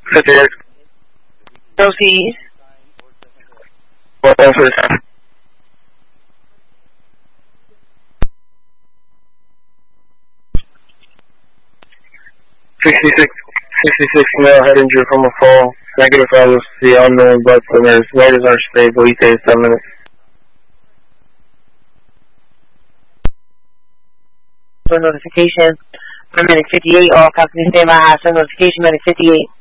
58. Proceed. One for the time. 66 male head injury from a fall. Negative vitals to the unknown blood thinners. Vitals are stable. He takes 10 minutes. For notification. For medic 58, all companies stand by. High notification, medic 58.